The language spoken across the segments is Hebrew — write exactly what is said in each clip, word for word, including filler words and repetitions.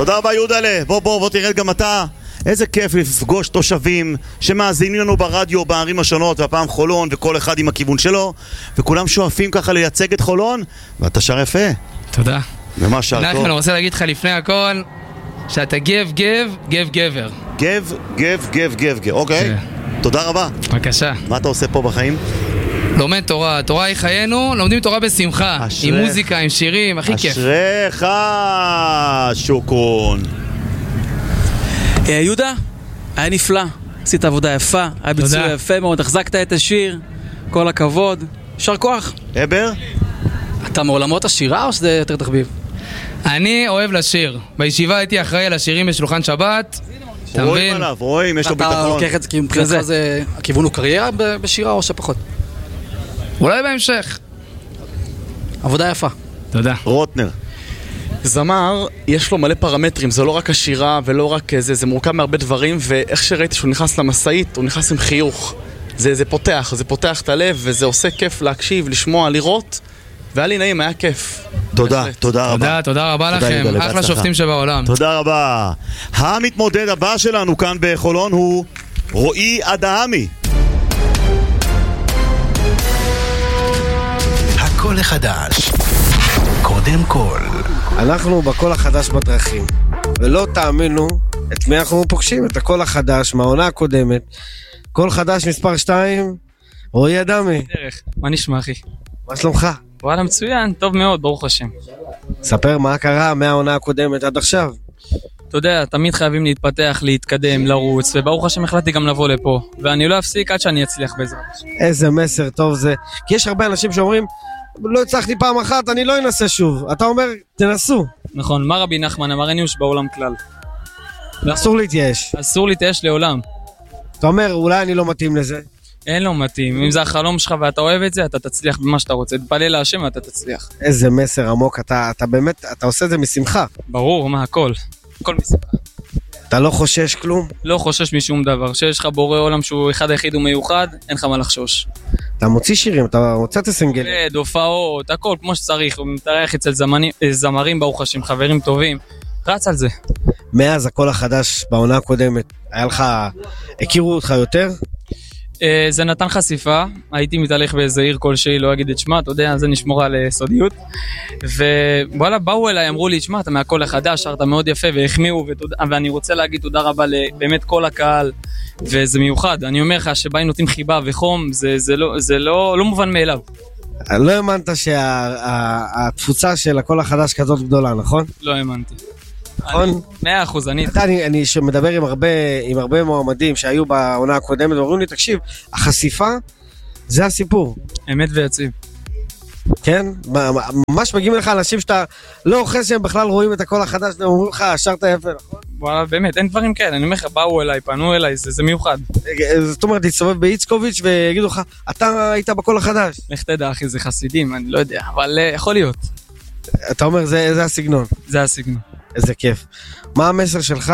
תודה רבה יהודלה, בוא בוא בוא תרד גם אתה. איזה כיף לפגוש תושבים שמאזינים לנו ברדיו בערים השונות, והפעם חולון וכל אחד עם הכיוון שלו, וכולם שואפים ככה לייצג את חולון, ואתה שר יפה. תודה. ומה שר טוב? אני רוצה להגיד לך לפני הכל שאתה גב גב גב גבר. גב גב גב גב גב, אוקיי. תודה רבה. בבקשה. מה אתה עושה פה בחיים? לומד תורה, תורה היא חיינו, לומדים תורה בשמחה, עם מוזיקה, עם שירים, הכי כיף. אשריך, שוקרון. יהודה, היה נפלא, עשית עבודה יפה, היה ביצוע יפה מאוד, החזקת את השיר, כל הכבוד, שר כוח. אבר? אתה מעולמות השירה או שזה יותר תחביב? אני אוהב לשיר, בישיבה הייתי אחראי על השירים בשולחן שבת. רואים עליו, רואים, יש לו ביטחון. אתה לוקח את זה, כי מבחינתך זה, הכיוון הוא קריירה בשירה או שפחות? אולי בהמשך. עבודה יפה. תודה. רוטנר. זמר, יש לו מלא פרמטרים, זה לא רק השירה ולא רק זה, זה מורכב מהרבה דברים, ואיך שראיתי שהוא נכנס למסעית, הוא נכנס עם חיוך. זה, זה פותח, זה פותח את הלב, וזה עושה כיף להקשיב, לשמוע, לראות, והיה לי נעים, היה כיף. תודה, תודה רבה. תודה, תודה רבה לכם, אחלה שופטים שבעולם. תודה רבה. המתמודד הבא שלנו כאן בחולון הוא רועי אדהמי. הקול החדש. קודם כל. אנחנו בקול החדש בדרכים, ולא תאמינו את מי אנחנו פוגשים, את הקול החדש מהעונה הקודמת. קול חדש מספר שתיים, רועי אדהמי. דרך, מה נשמע אחי? מה שלומך? וואלה מצוין, טוב מאוד, ברוך השם. ספר מה קרה מהעונה הקודמת עד עכשיו. אתה יודע, תמיד חייבים להתפתח, להתקדם, לרוץ, וברוך השם החלטתי גם לבוא לפה, ואני לא אפסיק עד שאני אצליח בעזרת. איזה מסר טוב זה, כי יש הרבה אנשים שאומרים, לא הצלחתי פעם אחת, אני לא אנסה שוב. אתה אומר, תנסו. נכון, מה רבי נחמן אמר, אין ייאוש בעולם כלל. אסור להתייאש. אסור להתייאש לעולם. אתה אומר, אולי אני לא מתאים לזה. אין לו מתאים, אם זה החלום שלך ואתה אוהב את זה, אתה תצליח במה שאתה רוצה, תפלל להשם ואתה תצליח. איזה מסר עמוק, אתה, אתה באמת, אתה עושה את זה משמחה. ברור, מה, הכל, הכל משמחה. אתה לא חושש כלום? לא חושש משום דבר, שיש לך בורא עולם שהוא אחד היחיד ומיוחד, אין לך מה לחשוש. אתה מוציא שירים, אתה מוצא את הסינגל. כן, הופעות, הכל כמו שצריך, הוא מתארח אצל זמנים, זמרים ברוך השם, חברים טובים, רץ על זה. מאז הקול החדש בעונה הקודמת, היה לך, הכירו אותך יותר? זה נתן חשיפה, הייתי מתהלך באיזה עיר כלשהי, לא אגיד את שמה, אתה יודע, זה נשמור על סודיות, ווואלה, באו אליי, אמרו לי, שמה, אתה מהקול החדש, שרת מאוד יפה, והחמיאו, ואני רוצה להגיד תודה רבה לבאמת כל הקהל, וזה מיוחד, אני אומר לך שבאים נותנים חיבה וחום, זה, זה, לא, זה לא, לא מובן מאליו. לא האמנת שהתפוצה של הקול החדש כזאת גדולה, נכון? לא האמנתי. נכון? מאה אחוז, אני... אני, אני מדבר עם הרבה, עם הרבה מועמדים שהיו בעונה הקודמת, ואומרים לי, תקשיב, החשיפה זה הסיפור. אמת ויציב. כן? ממש מגיעים לך אנשים שאתה לא אוחז שהם בכלל רואים את הקול החדש, ואומרים לך, שרת יפה, נכון? וואלה, באמת, אין דברים כאלה, אני אומר לך, באו אליי, פנו אליי, זה, זה מיוחד. זאת אומרת, תסתובב באיצקוביץ' ויגידו לך, אתה היית בקול החדש. לך תדע, אחי, זה חסידים, אני לא יודע, אבל יכול להיות. אתה אומר, זה, זה הסגנון. זה הסגנון. איזה כיף. מה המסר שלך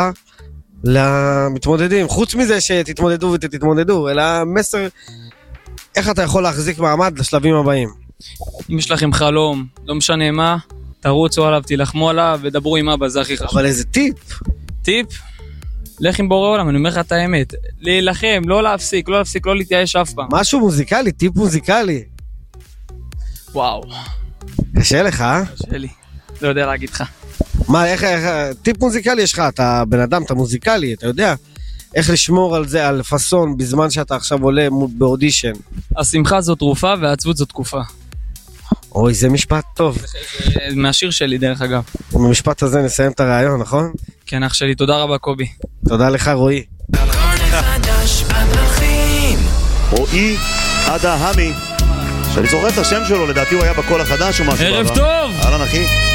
למתמודדים? חוץ מזה שתתמודדו ותתמודדו, אלא המסר, איך אתה יכול להחזיק מעמד לשלבים הבאים? אם יש לכם חלום, לא משנה מה, תרוצו עליו, תילחמו עליו ודברו עם אבא, זה הכי חשוב. אבל איזה טיפ? טיפ? לך עם בורא עולם, אני אומר לך את האמת. להילחם, לא להפסיק, לא להפסיק, לא להתייאש אף פעם. משהו מוזיקלי, טיפ מוזיקלי. וואו. קשה לך, אה? קשה לי. לא יודע להגיד לך. מה, איך, איך, טיפ מוזיקלי יש לך, אתה בן אדם, אתה מוזיקלי, אתה יודע איך לשמור על זה, על פסון, בזמן שאתה עכשיו עולה באודישן. השמחה זו תרופה והעצבות זו תקופה. אוי, זה משפט טוב. זה מהשיר שלי, דרך אגב. במשפט הזה נסיים את הרעיון, נכון? כן, אח שלי, תודה רבה, קובי. תודה לך, רועי. רועי אדהמי, שאני זוכר את השם שלו, לדעתי הוא היה בקול החדש או משהו. ערב טוב! אהלן אחי.